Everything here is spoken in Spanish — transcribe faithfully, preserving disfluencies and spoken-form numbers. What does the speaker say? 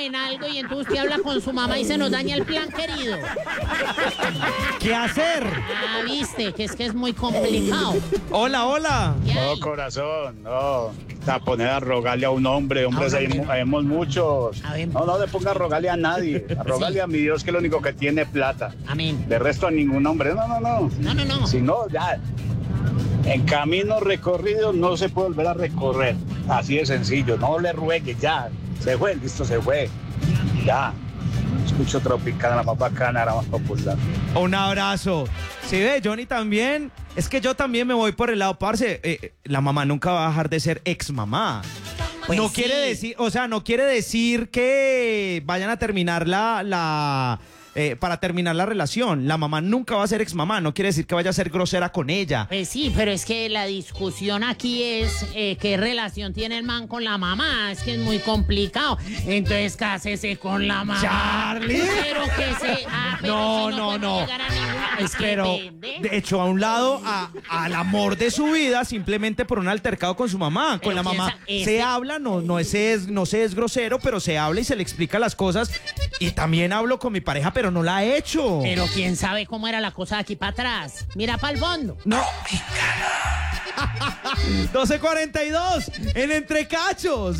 en algo y entonces usted habla con su mamá y se nos daña el plan, querido. ¿Qué hacer? Ah, viste, que es que es muy complicado. Hola, hola. ¿Qué No, hay? corazón, no. A poner a rogarle a un hombre, hombres, A hay, un hombre. hayamos muchos. A ver. No, no le ponga a rogarle a nadie. A rogarle Sí. a mi Dios, que es lo único que tiene plata. Amén. De resto a ningún hombre. No, no, no. No, no, no. Si no, ya. En camino recorrido no se puede volver a recorrer. Así de sencillo. No le ruegue, ya. Se fue, listo, se fue. Ya. Escucho Tropicana, la más bacana, la más popular. Un abrazo. Sí, ve, Johnny también. Es que yo también me voy por el lado, parce. Eh, la mamá nunca va a dejar de ser ex mamá. Pues no sí. quiere decir, o sea, no quiere decir que vayan a terminar la, la eh, para terminar la relación. La mamá nunca va a ser ex mamá. No quiere decir que vaya a ser grosera con ella. Pues sí, pero es que la discusión aquí es eh, qué relación tiene el man con la mamá. Es que es muy complicado. Entonces cásese con la mamá. Charlie. Pero que se... Ah, pero No, si no, puede no. llegar a ninguna- Es que Pero depende. de hecho a un lado a, al amor de su vida simplemente por un altercado con su mamá. Con Pero la quién mamá sa- este- se habla, no, no, es, es, no se es grosero, pero se habla y se le explica las cosas. Y también hablo con mi pareja, pero no la he hecho. Pero quién sabe cómo era la cosa de aquí para atrás. Mira para el fondo. No. doce cuarenta y dos en Entre Cachos.